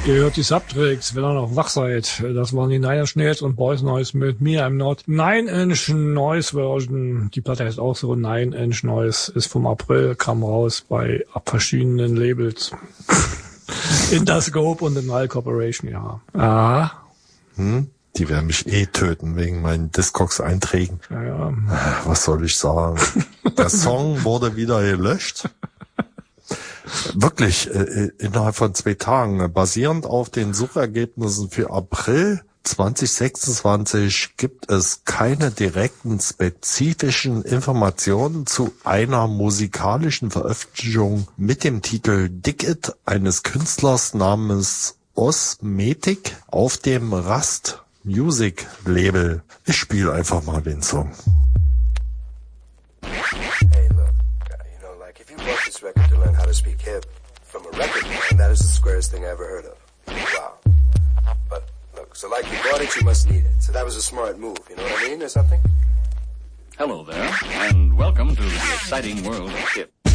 Ihr hört die Subtracks, wenn ihr noch wach seid. Das waren die Nine Inch Nails und Boys Noise mit Me I'm Not. Nine Inch Noise Version. Die Platte heißt auch so. Nine Inch Noise ist vom April, kam raus bei verschiedenen Labels. Interscope und The Null Corporation, ja. Ah. Die werden mich töten wegen meinen Discogs-Einträgen. Ja. Was soll ich sagen? Der Song wurde wieder gelöscht. Wirklich, innerhalb von 2 Tagen, basierend auf den Suchergebnissen für April 2026 gibt es keine direkten spezifischen Informationen zu einer musikalischen Veröffentlichung mit dem Titel Dig It eines Künstlers namens Osmetic auf dem Rust Music Label. Ich spiele einfach mal den Song. Bought this record to learn how to speak hip from a record man, that is the squarest thing I ever heard of. Wow. But look, so like you bought it, you must need it. So that was a smart move, you know what I mean, or something? Hello there, and welcome to the exciting world of hip.